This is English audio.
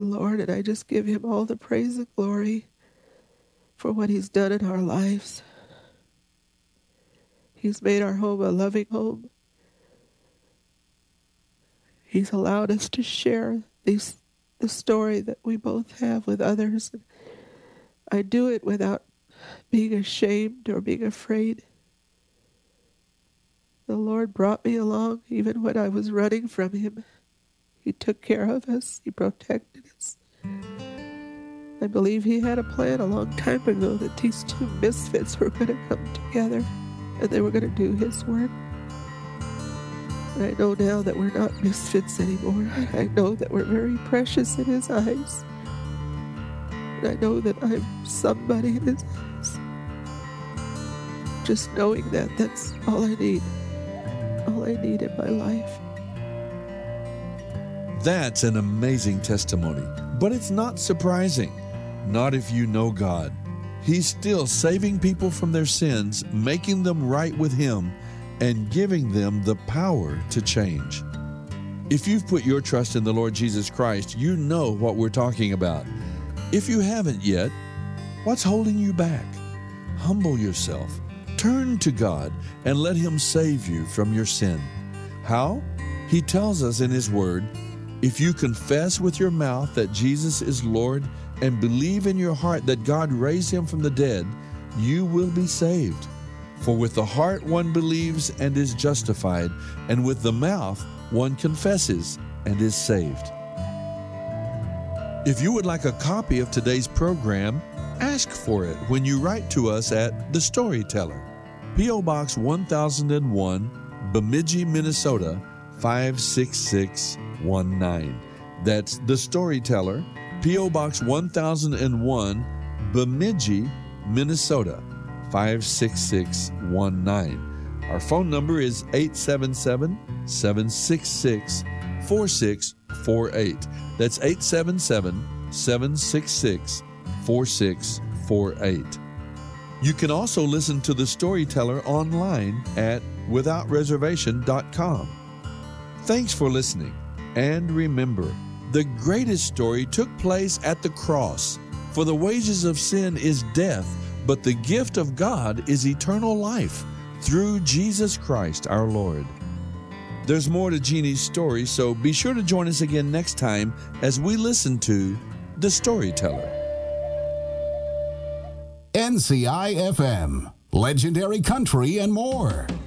Lord, and I just give him all the praise and glory for what he's done in our lives. He's made our home a loving home. He's allowed us to share the story that we both have with others. I do it without being ashamed or being afraid. The Lord brought me along even when I was running from him. He took care of us. He protected us. I believe he had a plan a long time ago that these two misfits were going to come together and they were going to do his work. And I know now that we're not misfits anymore. I know that we're very precious in his eyes. And I know that I'm somebody in his eyes. Just knowing that, that's all I need. All I need in my life. That's an amazing testimony, but it's not surprising. Not if you know God. He's still saving people from their sins, making them right with him, and giving them the power to change. If you've put your trust in the Lord Jesus Christ, you know what we're talking about. If you haven't yet, what's holding you back? Humble yourself. Turn to God and let him save you from your sin. How? He tells us in his word, if you confess with your mouth that Jesus is Lord and believe in your heart that God raised him from the dead, you will be saved. For with the heart one believes and is justified, and with the mouth one confesses and is saved. If you would like a copy of today's program, ask for it when you write to us at The Storyteller, P.O. Box 1001, Bemidji, Minnesota 56619. That's The Storyteller, P.O. Box 1001, Bemidji, Minnesota 56619. Our phone number is 877-766-4648. That's 877-766-4648. You can also listen to The Storyteller online at withoutreservation.com. Thanks for listening. And remember, the greatest story took place at the cross. For the wages of sin is death, but the gift of God is eternal life through Jesus Christ our Lord. There's more to Jeannie's story, so be sure to join us again next time as we listen to The Storyteller. NCI FM, legendary country and more.